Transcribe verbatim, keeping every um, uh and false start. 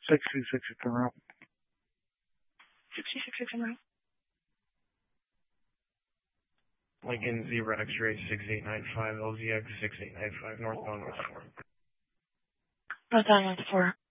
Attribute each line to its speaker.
Speaker 1: sixty-six in route.
Speaker 2: sixty-six en route.
Speaker 3: Lincoln Zebra X-ray six eight nine five, L Z X six eight nine five, northbound with four.
Speaker 2: Northbound with four.